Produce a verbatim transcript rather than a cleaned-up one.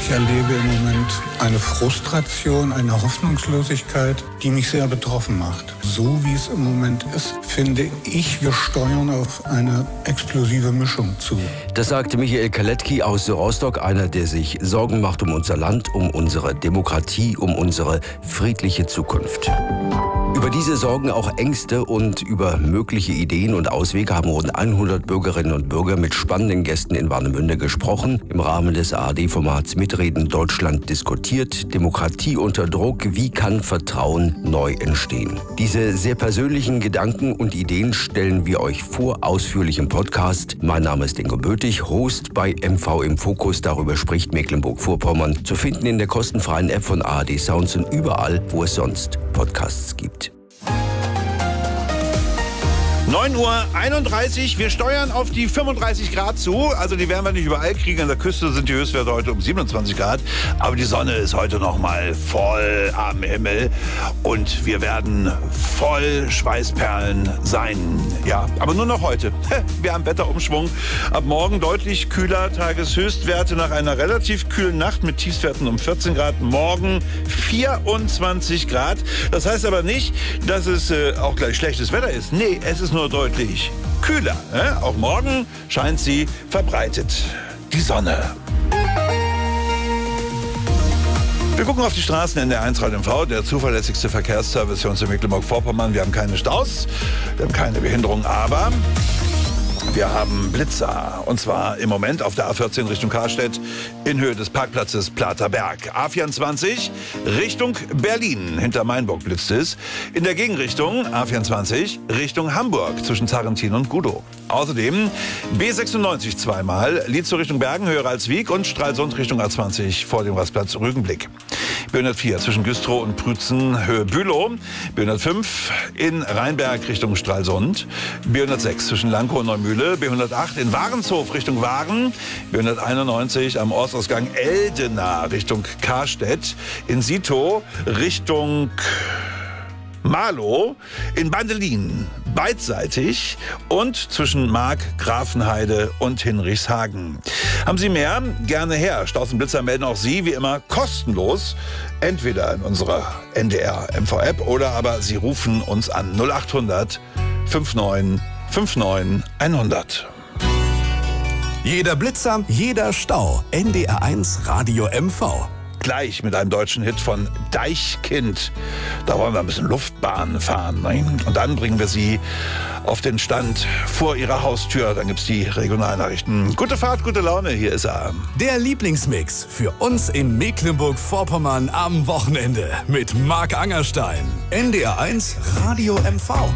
Ich erlebe im Moment eine Frustration, eine Hoffnungslosigkeit, die mich sehr betroffen macht. So wie es im Moment ist, finde ich, wir steuern auf eine explosive Mischung zu. Das sagte Michael Kaletki aus Rostock, einer, der sich Sorgen macht um unser Land, um unsere Demokratie, um unsere friedliche Zukunft. Über diese Sorgen, auch Ängste und über mögliche Ideen und Auswege haben rund hundert Bürgerinnen und Bürger mit spannenden Gästen in Warnemünde gesprochen. Im Rahmen des A R D-Formats Mitreden Deutschland diskutiert. Demokratie unter Druck. Wie kann Vertrauen neu entstehen? Diese sehr persönlichen Gedanken und Ideen stellen wir euch vor, ausführlich im Podcast. Mein Name ist Ingo Bötig, Host bei M V im Fokus. Darüber spricht Mecklenburg-Vorpommern. Zu finden in der kostenfreien App von A R D Sounds und überall, wo es sonst Podcasts gibt. neun Uhr einunddreißig, wir steuern auf die fünfunddreißig Grad zu. Also die werden wir nicht überall kriegen. An der Küste sind die Höchstwerte heute um siebenundzwanzig Grad. Aber die Sonne ist heute noch mal voll am Himmel. Und wir werden voll Schweißperlen sein. Ja, aber nur noch heute. Wir haben Wetterumschwung. Ab morgen deutlich kühler. Tageshöchstwerte nach einer relativ kühlen Nacht mit Tiefstwerten um vierzehn Grad. Morgen vierundzwanzig Grad. Das heißt aber nicht, dass es äh, auch gleich schlechtes Wetter ist. Nee, es ist nur deutlich kühler. Äh? Auch morgen scheint sie verbreitet. Die Sonne. Wir gucken auf die Straßen in der eins Radio M V, der zuverlässigste Verkehrsservice für uns in Mecklenburg-Vorpommern. Wir haben keine Staus, wir haben keine Behinderung, aber wir haben Blitzer. Und zwar im Moment auf der A vierzehn Richtung Karstedt in Höhe des Parkplatzes Platerberg. A vierundzwanzig Richtung Berlin. Hinter Mainburg blitzt es. In der Gegenrichtung A vierundzwanzig Richtung Hamburg zwischen Zarentin und Gudow. Außerdem B sechsundneunzig zweimal, Lietzow Richtung Bergen, Höhe Ralswiek und Stralsund Richtung A zwanzig vor dem Rastplatz Rügenblick. B hundertvier zwischen Güstrow und Prützen, Höhe Bülow. B hundertfünf in Rheinberg Richtung Stralsund. B hundertsechs zwischen Lankow und Neumühle. B hundertacht in Warenshof Richtung Waren. B hunderteinundneunzig am Ortsausgang Eldena Richtung Karstedt. In Sito Richtung Marlow, in Bandelin beidseitig und zwischen Mark, Grafenheide und Hinrichshagen. Haben Sie mehr? Gerne her. Staus und Blitzer melden auch Sie, wie immer, kostenlos. Entweder in unserer N D R M V-App oder aber Sie rufen uns an null achthundert neunundfünfzig neunundfünfzig hundert. Jeder Blitzer, jeder Stau. N D R eins Radio M V. Gleich mit einem deutschen Hit von Deichkind. Da wollen wir ein bisschen Luftbahn fahren. Nein? Und dann bringen wir Sie auf den Stand vor Ihrer Haustür. Dann gibt es die Regionalnachrichten. Gute Fahrt, gute Laune, hier ist er. Der Lieblingsmix für uns in Mecklenburg-Vorpommern am Wochenende mit Marc Angerstein. N D R eins Radio M V.